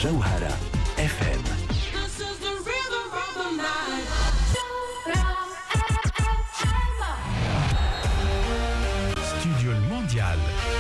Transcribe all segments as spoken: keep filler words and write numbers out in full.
جوهرة اف ام. استوديو المونديال.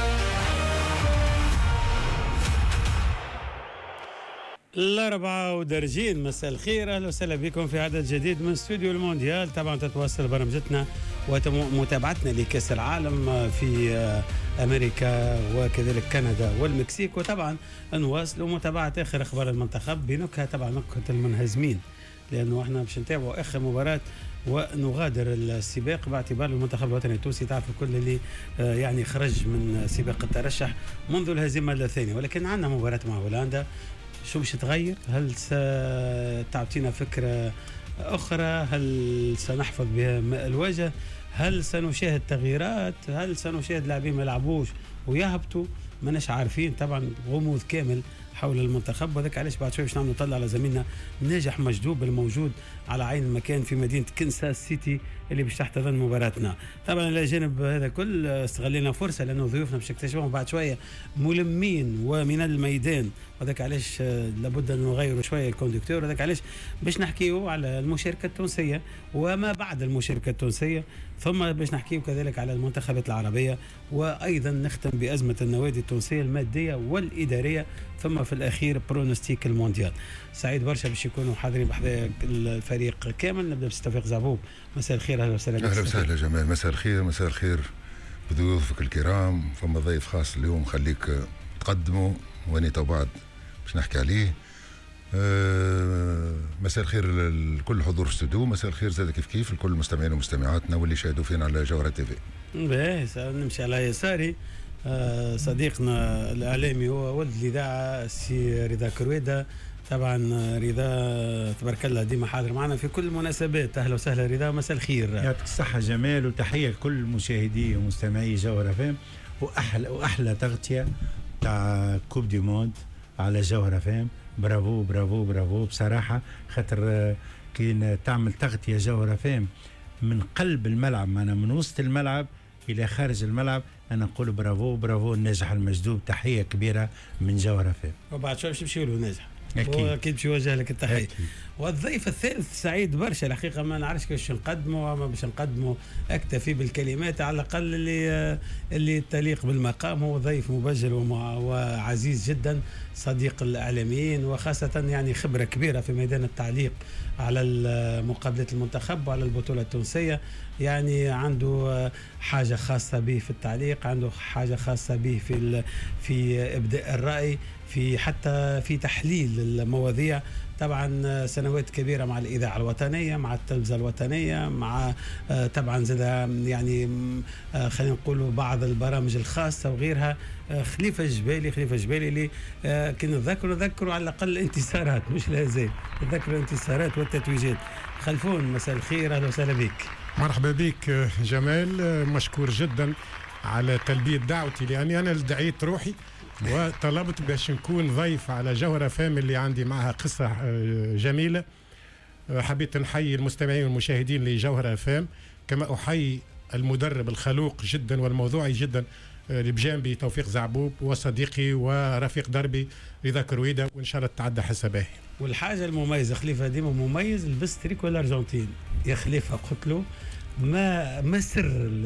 الأربعة ودرجين، مساء الخير، أهلا وسهلا بكم في عدد جديد من استوديو المونديال. طبعا تتواصل برمجتنا ومتابعتنا لكأس العالم في أمريكا وكذلك كندا والمكسيك، وطبعا نواصل متابعة آخر أخبار المنتخب بنكهة طبعا نكهة المنهزمين، لأنه احنا باش نتابعوا آخر مباراة ونغادر السباق باعتبار المنتخب الوطني التونسي. تعرف الكل اللي يعني خرج من سباق الترشح منذ الهزيمة الثانية، ولكن عندنا مباراة مع هولندا. شو باش تغير؟ هل ستعطينا فكرة أخرى؟ هل سنحفظ بها ماء الوجه؟ هل سنشاهد تغييرات؟ هل سنشاهد لاعبين ما يلعبوش ويهبطوا؟ ماناش عارفين، طبعا غموض كامل حول المنتخب، وذاك علاش بعد شوي باش نعملوا نطلع على زميلنا ناجح مجدوب الموجود على عين المكان في مدينه كنساس سيتي اللي باش تحتضن مباراتنا. طبعا الى جانب هذا كل استغلينا فرصه لانه ضيوفنا باش نكتشفهم بعد شويه ملمين ومن الميدان، وذاك علاش لابد ان نغيروا شويه الكوندكتور، وذاك علاش باش نحكيوا على المشاركه التونسيه وما بعد المشاركه التونسيه، ثم باش نحكيوا كذلك على المنتخبات العربيه، وايضا نختم بازمه النوادي التونسيه الماديه والاداريه، ثم في الاخير برونستيك المونديال. سعيد برشا باش يكونوا حاضرين بحذا الفريق كامل. نبدا بتوفيق زعبوب، مساء الخير. اهلا وسهلا. اهلا وسهلا جمال، مساء الخير. مساء الخير بضيوفك الكرام. فما ضيف خاص اليوم خليك تقدمه واني تو بعد باش نحكي عليه. أه مساء الخير لكل حضور في الاستوديو، مساء الخير زاد كيف كيف لكل المستمعين ومستمعاتنا واللي شاهدوا فينا على جوهرة تي في. باهي نمشي على يساري. آه صديقنا الاعلامي هو ولد الاذاعه سي رضا كرويده. طبعا رضا تبارك الله ديما حاضر معنا في كل المناسبات. اهلا وسهلا رضا، مساء الخير. يعطيك الصحه جمال، وتحيه لكل مشاهدي ومستمعي جوهرة فام، واحلى واحلى تغطيه تاع كوب دي موند على جوهرة فام. برافو برافو برافو بصراحه، خاطر كي تعمل تغطيه جوهرة فام من قلب الملعب، معنا من وسط الملعب الى خارج الملعب، انا نقول برافو برافو الناجح المجدوب. تحيه كبيره من جوهرة فام. وبعد شوي باش نمشيو له ناجح، اكيد اكيد باش يوجه لك التحيه. أكيد. والضيف الثالث سعيد برشا الحقيقه، ما نعرفش كيفاش نقدمه، اما باش نقدمه اكتفي بالكلمات على الاقل اللي اللي تليق بالمقام. هو ضيف مبجل وعزيز جدا، صديق الاعلاميين، وخاصه يعني خبره كبيره في ميدان التعليق على مقابله المنتخب وعلى البطوله التونسيه. يعني عنده حاجه خاصه به في التعليق، عنده حاجه خاصه به في في ابداء الراي، في حتى في تحليل المواضيع. طبعا سنوات كبيرة مع الإذاعة الوطنية، مع التلفزة الوطنية، مع طبعا زاد يعني خلينا نقولوا بعض البرامج الخاصة وغيرها. خليفة الجبالي خليفة الجبالي اللي كنا نذكروا نذكروا على الأقل الانتصارات، مش لازم نذكروا الانتصارات والتتويجات. خلفون مساء الخير، أهلا وسهلا بك. مرحبا بك جمال، مشكور جدا على تلبية دعوتي، لأني أنا دعيت روحي وطلبت باش نكون ضيف على جوهرة فام اللي عندي معها قصة جميلة. حبيت نحيي المستمعين والمشاهدين لجوهرة فام، كما أحيي المدرب الخلوق جدا والموضوعي جدا اللي بجانبي توفيق زعبوب، وصديقي ورفيق دربي رضا كرويدة، وإن شاء الله تتعدى حسابه. والحاجة المميزة خليفة ديما مميز، لبس تريكو الأرجنتين يا خليفة. قلت له ما ما سر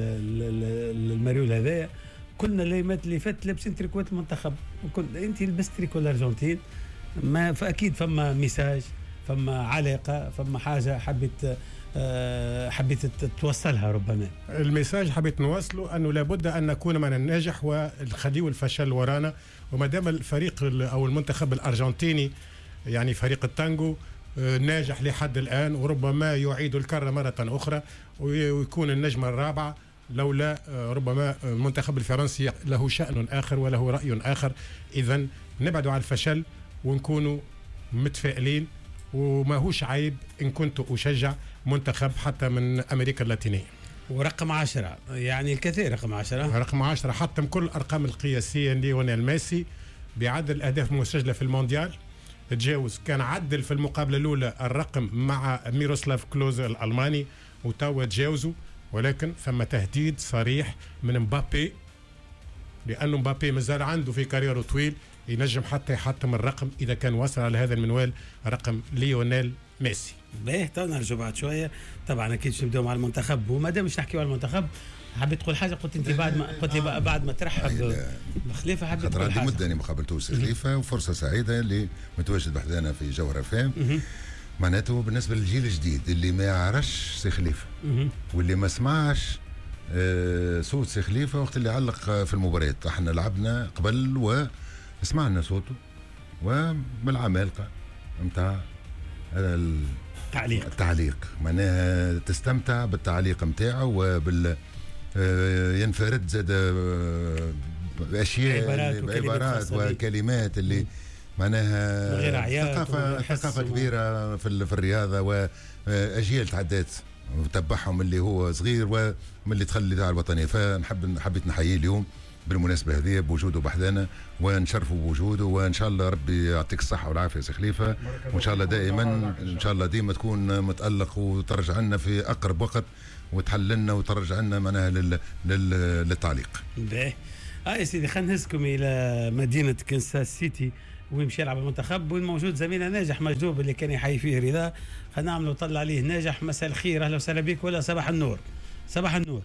المريول هذايا؟ كلنا الليمات اللي فات لابسين تريكوات المنتخب، وكل انت لبست تريكو الارجنتين، ما فاكيد فما ميساج، فما علاقه، فما حاجه حبيت أه حبيت توصلها. ربما الميساج حبيت نوصله انه لابد ان نكون من الناجح والخلي والفشل ورانا، وما دام الفريق او المنتخب الارجنتيني يعني فريق التانجو ناجح لحد الان، وربما يعيد الكره مره اخرى ويكون النجمه الرابعه، لولا ربما المنتخب الفرنسي له شأن آخر وله رأي آخر. إذن نبعد عن الفشل ونكونوا متفائلين، وما هوش عيب إن كنت أشجع منتخب حتى من أمريكا اللاتينية. ورقم عشرة يعني الكثير، رقم عشرة رقم عشرة حتى كل الأرقام القياسية ليونيل ميسي بعدد الأهداف المسجلة في المونديال، تجاوز كان عدل في المقابلة الأولى الرقم مع ميروسلاف كلوز الألماني وتوا تجاوزوا، ولكن ثم تهديد صريح من مبابي، لأنه مبابي مازال عنده في كاريره طويل ينجم حتى يحطم الرقم اذا كان وصل على هذا المنوال رقم ليونيل ميسي. باهي تو نرجع بعد شويه. طبعا اكيد باش نبداو مع المنتخب، وما دام مش نحكيو على المنتخب حبيت تقول حاجه. قلت انت بعد ما قلت لي بعد ما ترحب بخليفه حبيت تقول حاجه. مده اني ما قابلتوش خليفه، وفرصه سعيده اللي متواجد بحذانا في جوهر فام. معناته بالنسبه للجيل الجديد اللي ما يعرفش سي خليفه واللي ما سمعش آه صوت سي خليفه وقت اللي علق في المباريات. احنا لعبنا قبل وسمعنا صوته وبالعمالقه نتاع التعليق التعليق معناها تستمتع بالتعليق نتاعه وبال ينفرد زاد باشياء عبارات وكلمات اللي معناها غير عيات ثقافه ثقافه كبيره في, في الرياضه، واجيال تعدات وتبعهم اللي هو صغير ومن اللي دخل الاذاعه الوطنيه. فنحب حبيت نحييه اليوم بالمناسبه هذه بوجوده بحذانا ونشرفوا بوجوده، وان شاء الله ربي يعطيك الصحه والعافيه سي خليفه، وان شاء الله دائما ان شاء الله ديما تكون متالق وترجع لنا في اقرب وقت وتحل لنا وترجع لنا معناها لل... لل... للتعليق. باهي اه يا سيدي خلينا نهزكم الى مدينه كنساس سيتي وين مشى يلعب المنتخب، وين موجود زميلنا ناجح مجدوب اللي كان يحيي فيه رضا. خلينا نعملوا طلع عليه. ناجح مساء الخير، اهلا وسهلا بك ولا صباح النور. صباح النور.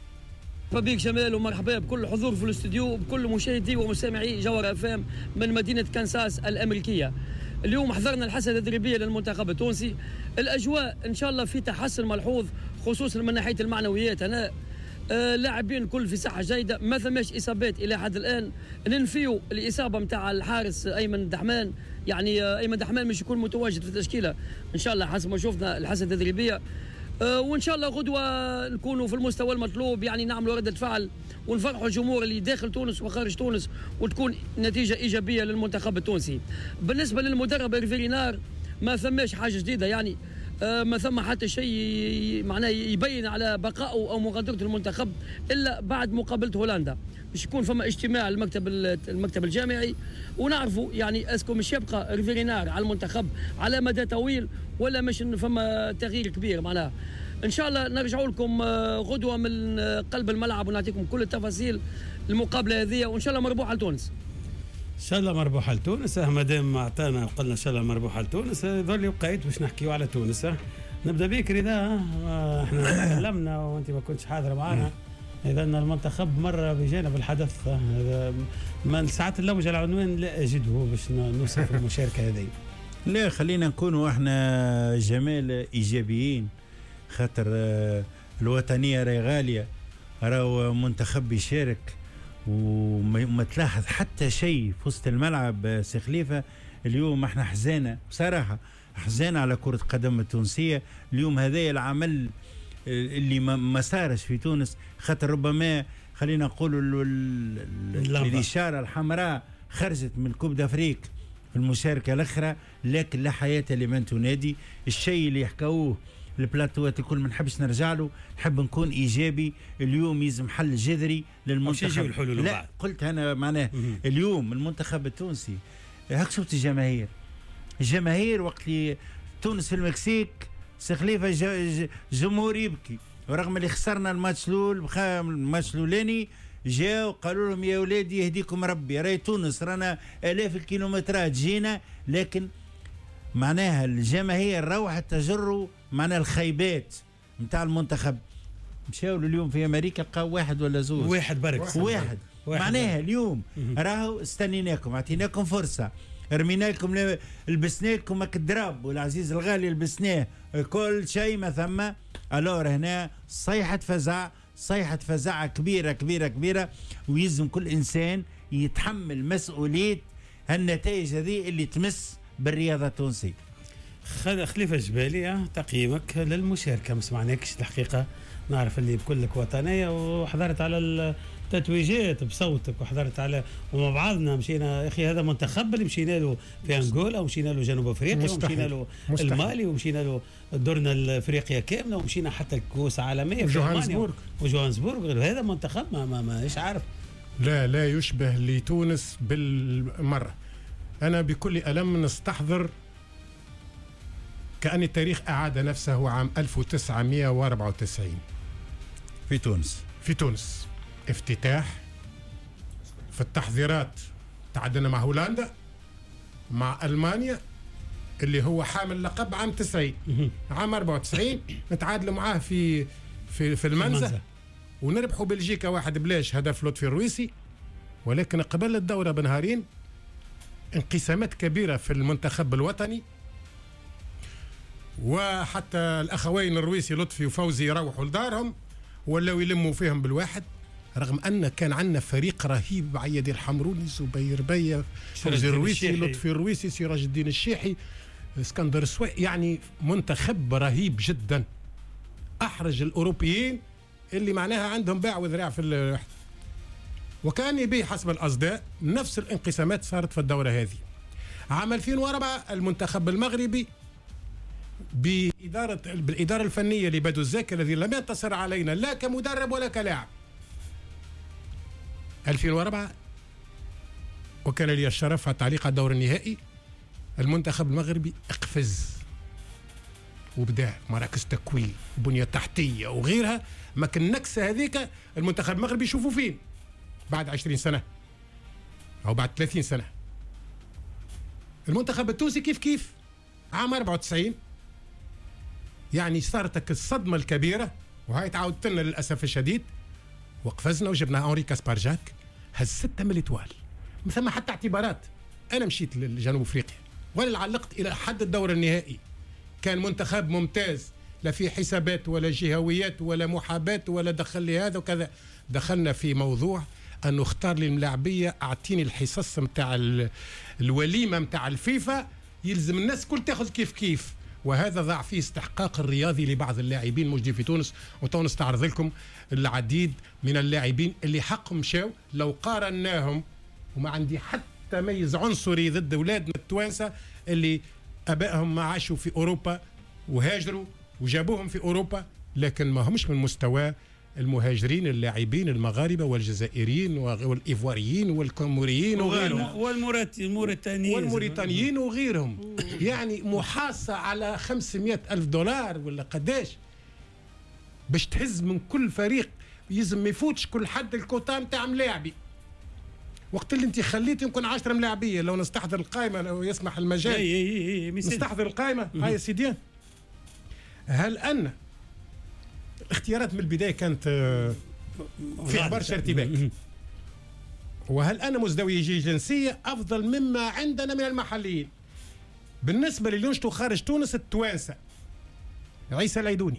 مرحبا بك جمال، ومرحبا بكل حضور في الاستوديو وبكل مشاهدي ومستمعي جوهر اف ام من مدينه كنساس الامريكيه. اليوم حضرنا الحسنه التدريبيه للمنتخب التونسي. الاجواء ان شاء الله في تحسن ملحوظ خصوصا من ناحيه المعنويات. انا آه لاعبين كل في صحه جيده، ما ثماش اصابات الى حد الان. ننفيو الاصابه نتاع الحارس ايمن دحمان، يعني آه ايمن دحمان مش يكون متواجد في التشكيله ان شاء الله حسب ما شفنا الحسنه التدريبيه. أه وان شاء الله غدوه نكونوا في المستوى المطلوب، يعني نعملوا رده فعل ونفرحوا الجمهور اللي داخل تونس وخارج تونس، وتكون نتيجه ايجابيه للمنتخب التونسي. بالنسبه للمدرب ريفيرينار ما ثماش حاجه جديده، يعني أه ما ثم حتى شيء معناه يبين على بقائه او مغادره المنتخب الا بعد مقابله هولندا. باش يكون فما اجتماع المكتب المكتب الجامعي ونعرفوا يعني اسكو مش يبقى ريفيرينار على المنتخب على مدى طويل ولا مش فما تغيير كبير. معناها ان شاء الله نرجعوا لكم غدوه من قلب الملعب ونعطيكم كل التفاصيل المقابله هذه، وان شاء الله مربوحه لتونس. ان شاء الله مربوحه لتونس. ما دام اعطانا قلنا ان شاء الله مربوحه لتونس، ظل وقيت باش نحكيوا على تونس. نبدا بك رضا. احنا تكلمنا وانت ما كنتش حاضره معنا. إذا المنتخب مر بجانب الحدث من ساعات اللوجة العنوان لا أجده باش نوصف المشاركة هذه. لا خلينا نكونوا احنا جمال إيجابيين، خاطر الوطنية راهي غالية، راهو منتخب يشارك وما تلاحظ حتى شيء في وسط الملعب. سي خليفة اليوم احنا حزانة بصراحة، حزانة على كرة قدم التونسية اليوم. هذا العمل اللي ما صارش في تونس، خاطر ربما خلينا نقولوا الإشارة الحمراء خرجت من كوب دافريك في المشاركة الأخرى، لكن لا حياة لمن تنادي. الشيء اللي يحكوه البلاتوات الكل ما نحبش نرجع له، نحب نكون إيجابي. اليوم يلزم حل جذري للمنتخب. لا قلت أنا معناه اليوم المنتخب التونسي هاك شفت الجماهير الجماهير وقت اللي تونس في المكسيك سي خليفة جمهور يبكي، ورغم اللي خسرنا الماتش الاول الماتش الاولاني جاوا قالوا لهم يا ولادي يهديكم ربي، راهي تونس رانا الاف الكيلومترات جينا، لكن معناها الجماهير روحت تجروا معناها الخيبات نتاع المنتخب. مشاو اليوم في امريكا لقاو واحد ولا زوج واحد برك واحد, واحد. معناها اليوم راهو استنيناكم، اعطيناكم فرصه، رمينا لكم لبسنا لكم الدراب والعزيز الغالي لبسناه كل شيء ما ثم. الور هنا صيحه فزع، صيحه فزع كبيره كبيره كبيره، ويلزم كل انسان يتحمل مسؤوليه هالنتائج هذه اللي تمس بالرياضه التونسيه. خليفه الجبالي تقييمك للمشاركه؟ ما سمعناكش الحقيقه، نعرف اللي بكلك وطنيه وحضرت على التتويجات بصوتك وحضرت على ومع بعضنا مشينا. يا اخي هذا منتخب اللي مشينا له في انغولا ومشينا له جنوب افريقيا ومشينا له المالي ومشينا له دورنا الافريقيا كامله ومشينا حتى الكؤوس عالميه في جوهانسبورغ وجوهانسبورغ. هذا منتخب ما ما ماش عارف، لا لا يشبه لتونس بالمره. انا بكل الم نستحضر كأن التاريخ أعاد نفسه عام ألف وتسعمائة وأربعة وتسعين في تونس. في تونس افتتاح في التحضيرات تعادلنا مع هولندا، مع المانيا اللي هو حامل لقب عام تسعين، عام أربعة وتسعين نتعادلوا معاه في في في المنزه، ونربحوا بلجيكا واحد بلاش، هدف لطفي الرويسي. ولكن قبل الدوره بنهارين انقسامات كبيره في المنتخب الوطني، وحتى الاخوين الرويسي لطفي وفوزي يروحوا لدارهم ولاو يلموا فيهم بالواحد، رغم ان كان عندنا فريق رهيب: عيدي الحمروني، زبير بيا، فوزي الرويسي، لطفي الرويسي، سراج الدين الشيحي، اسكندر السوي، يعني منتخب رهيب جدا احرج الاوروبيين اللي معناها عندهم باع وذراع في الواحد. وكان يبيه حسب الاصداء نفس الانقسامات صارت في الدوره هذه. عام ألفين وأربعة المنتخب المغربي بإدارة بالإدارة الفنية لبدو الزاكي الذي لم ينتصر علينا لا كمدرب ولا كلاعب. ألفين وأربعة وكان لي الشرف على التعليق على الدور النهائي. المنتخب المغربي اقفز وبدا مراكز تكوين بنية تحتية وغيرها، ما كان النكسة هذيك المنتخب المغربي يشوفوا فين بعد عشرين سنة أو بعد ثلاثين سنة. المنتخب التونسي كيف كيف عام أربعة وتسعين يعني صارتك الصدمة الكبيرة، وهاي تعاودت لنا للأسف الشديد، وقفزنا وجبنا أنري كاسبارجاك هز ستة من الإتوال، ما ثم حتى اعتبارات. أنا مشيت لجنوب أفريقيا ولا علقت إلى حد الدور النهائي، كان منتخب ممتاز، لا في حسابات ولا جهويات ولا محاباة ولا دخل لي هذا وكذا. دخلنا في موضوع أنه اختار لي الملاعبية، أعطيني الحصص متاع الوليمة متاع الفيفا، يلزم الناس كل تاخذ كيف كيف، وهذا ضاع فيه استحقاق الرياضي لبعض اللاعبين موجودين في تونس. وتونس تعرض لكم العديد من اللاعبين اللي حقهم مشاو، لو قارناهم وما عندي حتى تميز عنصري ضد اولادنا التوانسه اللي ابائهم ما عاشوا في اوروبا وهاجروا وجابوهم في اوروبا، لكن ما همش من مستوى المهاجرين اللاعبين المغاربه والجزائريين والايفواريين والكوموريين وغيرهم والموريتانيين والموريتانيين وغيرهم. يعني محاصة على خمسمائة ألف دولار ولا قداش باش تهز من كل فريق، يلزم ما يفوتش كل حد الكوتا نتاع ملاعبي. وقت اللي انت خليت يمكن عشرة ملاعبيه، لو نستحضر القائمه لو يسمح المجال اي اي اي نستحضر القائمه هاي سيديان. هل ان الاختيارات من البدايه كانت في برشا ارتباك، وهل ان مزدوجي جنسيه افضل مما عندنا من المحليين. بالنسبه للي ينشطوا خارج تونس التوانسه: عيسى العيدوني،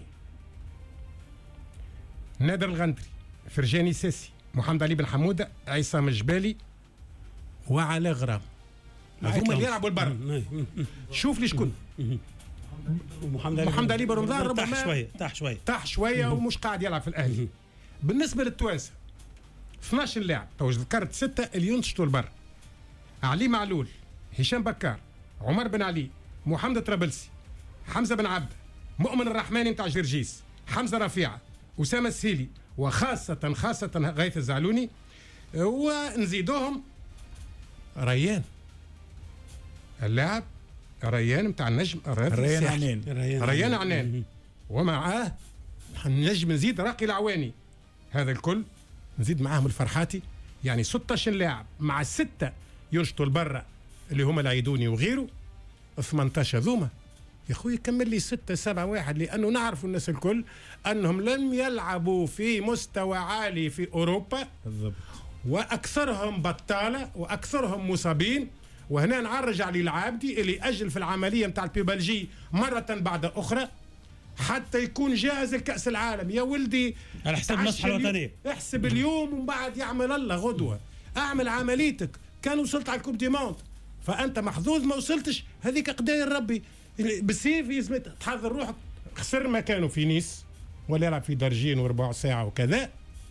نادر الغندري، فرجاني ساسي، محمد علي بن حموده، عصام الجبالي، وعلاء غرام. هذوما اللي يلعبوا البر. شوف لي شكون. محمد علي محمد علي بن رمضان ربما طاح شويه طاح شويه طاح شويه ومش قاعد يلعب في الاهلي. بالنسبه للتوانسه اثناش لاعب تو ذكرت سته اللي ينشطوا البر: علي معلول، هشام بكار، عمر بن علي، محمد طرابلسي، حمزه بن عبد، مؤمن الرحماني نتاع جرجيس، حمزه رفيعه، اسامه السيلي، وخاصه خاصه غيث الزعلوني، ونزيدوهم ريان اللاعب ريان نتاع النجم ريان عنان ريان عنان ومعاه النجم نزيد راقي العواني. هذا الكل نزيد معاهم الفرحاتي، يعني ستة عشر لاعب مع ستة ينشطوا البرة اللي هم العيدوني وغيره، ثمانية عشر ذوما. يا اخوي كمل لي ستة سبعة واحد، لانه نعرف الناس الكل انهم لم يلعبوا في مستوى عالي في اوروبا بالضبط، واكثرهم بطاله واكثرهم مصابين. وهنا نرجع للعابدي اللي اجل في العمليه نتاع البيبالجي مره بعد اخرى حتى يكون جاهز لكاس العالم. يا ولدي على حساب المصلحه الوطنيه، احسب اليوم ومن بعد يعمل الله غدوه، اعمل عمليتك. كان وصلت على الكوب دي موند فانت محظوظ ما وصلتش، هذيك قداير ربي. بالسيف يزم تحضر روحك. خسر مكانه في نيس ولا يلعب في درجين وربع ساعه وكذا،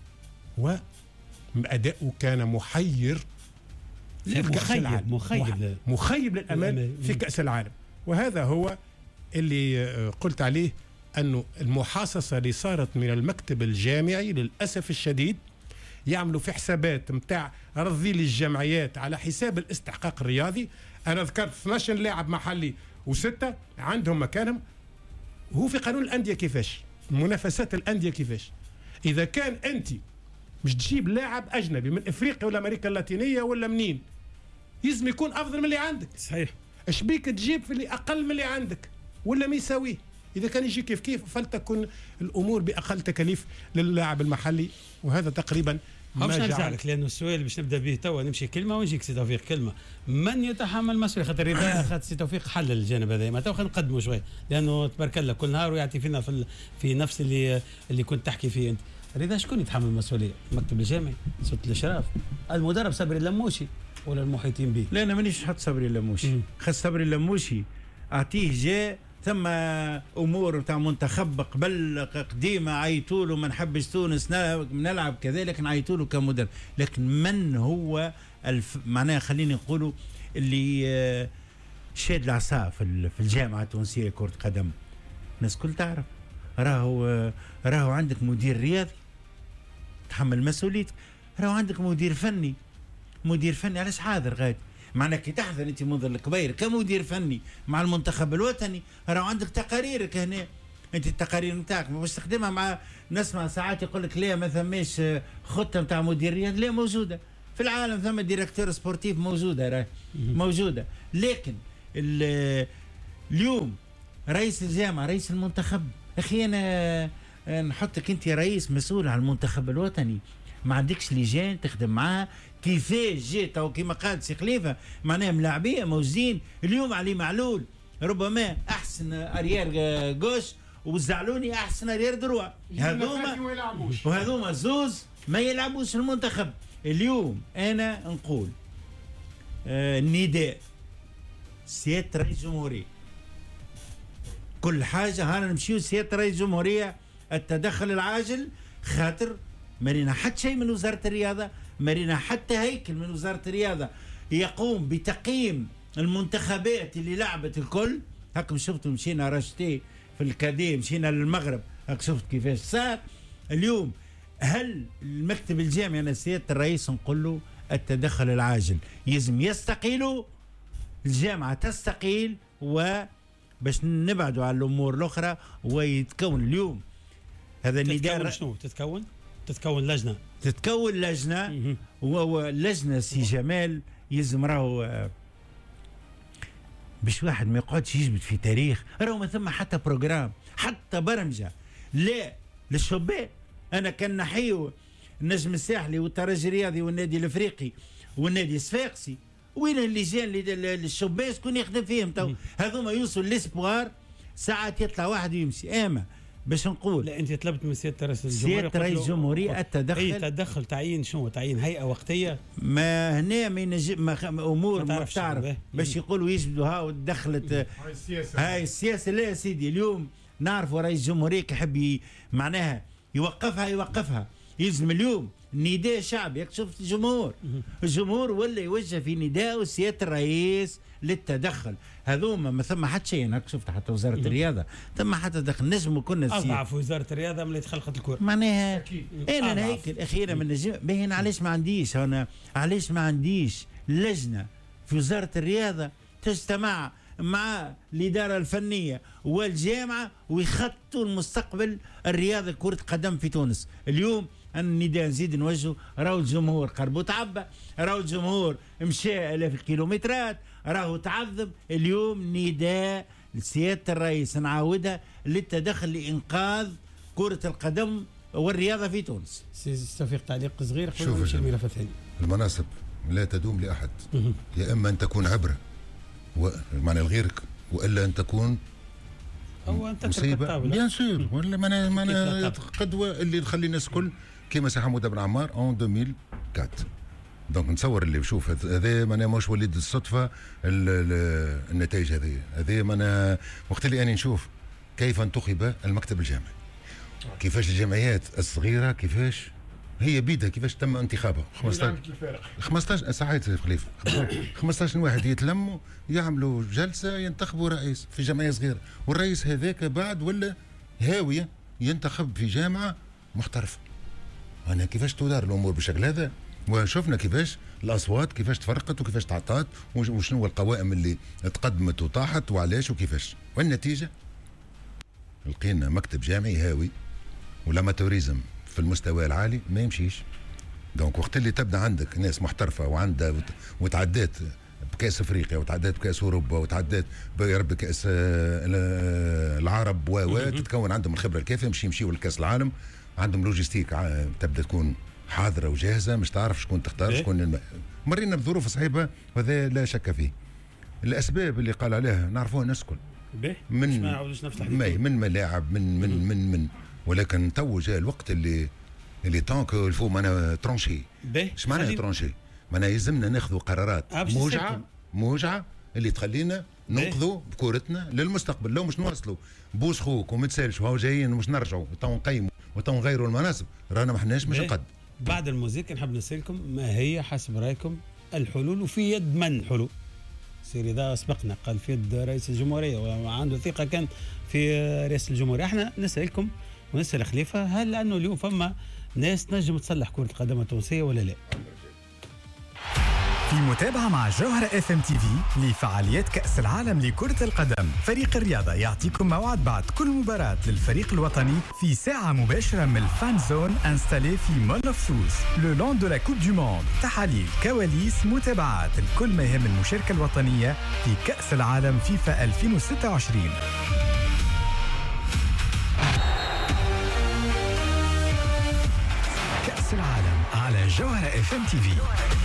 واداؤه كان محير في كأس العالم. مخيب مخيب للأمال في كأس العالم. وهذا هو اللي قلت عليه، أنه المحاصصة اللي صارت من المكتب الجامعي للأسف الشديد يعملوا في حسابات متاع رذيل الجمعيات على حساب الاستحقاق الرياضي. أنا ذكرت اثني عشر لاعب محلي وستة عندهم مكانهم. هو في قانون الأندية كيفاش، منافسات الأندية كيفاش، إذا كان أنت مش تجيب لاعب أجنبي من إفريقيا ولا أمريكا اللاتينية ولا منين، يلزم يكون افضل من اللي عندك. صحيح. اش بيك تجيب في اللي اقل من اللي عندك ولا ما يساويه؟ اذا كان يجي كيف كيف فلتكن الامور باقل تكاليف للاعب المحلي، وهذا تقريبا ما باش نرجع جعل. لك لانه السؤال باش نبدا به توا نمشي كلمه ونجيك سي توفيق كلمه. من يتحمل المسؤوليه؟ خاطر اذا اخذ سي توفيق حل الجانب هذا، ما تو خلينا نقدموا شويه لانه تبارك الله كل نهار ويعطي فينا في ال... في نفس اللي اللي كنت تحكي فيه انت. رضا شكون يتحمل المسؤوليه؟ المكتب الجامعي، سلطه الاشراف، المدرب صبري اللموشي ولا المحيطين به؟ لا انا مانيش نحط صبري اللموشي، خاص صبري اللموشي اعطيه جاء ثم امور تاع منتخب قبل قديمه عيطوا له ما نحبش تونس نلعب كذلك نعيطوا له كمدرب، لكن من هو الف... معناها خليني نقولوا اللي شاد العصا في في الجامعه التونسيه كره قدم، الناس كل تعرف راهو راهو عندك مدير رياضي تحمل مسؤوليتك، راهو عندك مدير فني مدير فني علاش حاضر غادي معناها كي تحضر انت منظر الكبير كمدير فني مع المنتخب الوطني راهو عندك تقاريرك هنا، انت التقارير نتاعك باش تخدمها مع نسمع ساعات يقول لك لا ما ثماش خطه نتاع مدير رياضي، لا موجوده في العالم ثم ديريكتور سبورتيف موجوده راهي موجوده، لكن اليوم رئيس الجامعه رئيس المنتخب اخي انا نحطك انت رئيس مسؤول عن المنتخب الوطني، ما عندكش لجان تخدم معاه كيفاش جيت او كيما قال سي خليفه معناها ملاعبيه موجودين اليوم علي معلول ربما احسن اريير جوش وزعلوني احسن اريير دروا، هذوما وهذوما زوز ما يلعبوش المنتخب. اليوم انا نقول آه نداء سياده رئيس الجمهوريه كل حاجه هانا نمشيو سياده رئيس الجمهوريه التدخل العاجل، خاطر مرينا حتى شيء من وزاره الرياضه، مرينا حتى هيكل من وزاره الرياضه يقوم بتقييم المنتخبات اللي لعبت الكل. هاكم شفتوا مشينا رشتي في الكادي مشينا للمغرب، هاك شفت كيفاش صار. اليوم هل المكتب الجامعي انا سياده الرئيس نقول له التدخل العاجل يلزم يستقيلوا، الجامعه تستقيل وباش نبعدوا على الامور الاخرى ويتكون اليوم هذا النداء. شنو تتكون؟ تتكون لجنه تتكون لجنه ولجنه سي جمال يلزم راهو باش واحد ما يقعدش يجبد في تاريخ، راهو ما ثم حتى بروجرام حتى برمجه لا للشباب. انا كان نحيو النجم الساحلي والترجي الرياضي والنادي الافريقي والنادي الصفاقسي، وين اللجان للشباب شكون يخدم فيهم تو؟ هذوما يوصلوا للاسبوار ساعات يطلع واحد ويمشي. اما باش نقول لا انت طلبت من سياده رئيس الجمهوريه سياده رئيس الجمهوريه التدخل. اي تدخل تعيين شنو؟ تعيين هيئه وقتيه؟ ما هنا ما ينجم امور ما تعرف باش يقولوا يجبدوا هاو دخلت هاي السياسه هاي السياسه. لا يا سيدي اليوم نعرفوا رئيس الجمهوريه كيحب معناها يوقفها يوقفها، يلزم اليوم نداء شعبي. شفت الجمهور الجمهور ولا يوجه في نداء سياده الرئيس للتدخل. هذوما ما ثم حتى شيء، هاك شفت حتى وزاره الرياضه ثم حتى دخل نجم كنا اضعف وزاره الرياضه ملي تخلقت الكره معناها انا هيك الاخيره من النجم باين. علاش ما عنديش انا علاش ما عنديش لجنه في وزاره الرياضه تجتمع مع الاداره الفنيه والجامعه ويخطوا المستقبل الرياضي كره قدم في تونس. اليوم النداء نزيد نوجهه، راهو الجمهور قربوا تعبى، راهو الجمهور مشى الاف الكيلومترات، راهو تعذب. اليوم نداء لسياده الرئيس نعاودها للتدخل لانقاذ كره القدم والرياضه في تونس. سي توفيق تعليق صغير قبل شوف نمشي الملفات هذه. المناصب لا تدوم لاحد، يا اما ان تكون عبره ومعنى لغيرك والا ان تكون هو انت مصيبه بيان سور، ولا ما انا قدوه اللي تخلي الناس الكل كيما سي حمود بن عمار اون ألفين وأربعة. دونك نتصور اللي بشوف هذا معناها مش وليد الصدفه النتائج هذه هذه معناها وقت اللي انا نشوف كيف انتخب المكتب الجامعي، كيفاش الجمعيات الصغيره كيفاش هي بيدها كيفاش تم انتخابها. خمسطاش خمسطاش ساعات خليفه خمسطاش واحد يتلموا يعملوا جلسه ينتخبوا رئيس في جمعيه صغيره، والرئيس هذاك بعد ولا هاويه ينتخب في جامعه محترفه. انا كيفاش تدار الامور بالشكل هذا؟ وشفنا كيفاش الاصوات كيفاش تفرقت وكيفاش تعطات وشنو هو القوائم اللي تقدمت وطاحت وعلاش وكيفاش، والنتيجه لقينا مكتب جامعي هاوي والاماتوريزم في المستوى العالي ما يمشيش. دونك وقت اللي تبدا عندك ناس محترفه وعندها وتعدات بكاس افريقيا وتعدات بكاس اوروبا وتعدات برب كاس العرب و تتكون عندهم الخبره الكافيه باش يمشيوا لكاس العالم. عندهم لوجيستيك تبدا تكون حاضره وجاهزه، مش تعرف شكون تختار شكون. مرينا بظروف صعيبه وهذا لا شك فيه. الاسباب اللي قال عليها نعرفوها الناس الكل، من ما نعاودوش نفتح من ملاعب من من من من ولكن تو جاء الوقت اللي اللي طونك الفو مانا ترونشي. اش معناها ترونشي؟ معناها يلزمنا ناخذوا قرارات موجعه موجعه اللي تخلينا ننقذوا بكورتنا للمستقبل. لو مش نواصلوا بوس خوك وما تسالش وهو جايين مش نرجعوا وتو نقيموا وتو نغيروا المناصب، رانا ما حناش مش نقد. بعد الموسيقى نحب نسالكم ما هي حسب رايكم الحلول وفي يد من الحلول؟ سيري ذا سبقنا قال في يد رئيس الجمهوريه وعنده ثقه كان في رئيس الجمهوريه. احنا نسالكم ونسال خليفه، هل لانه اليوم فما ناس تنجم تصلح كره القدم التونسيه ولا لا؟ في متابعة مع جوهرة اف ام تي في لفعاليات كأس العالم لكرة القدم، فريق الرياضة يعطيكم موعد بعد كل مباراة للفريق الوطني في ساعة مباشرة من الفان زون انستالي في مول اوف سوس لو لون دو لا كوب دو موند. تحاليل، كواليس، متابعات، الكل ما يهم المشاركة الوطنية في كأس العالم فيفا ألفين وستة وعشرين. كأس العالم على جوهرة اف ام تي في.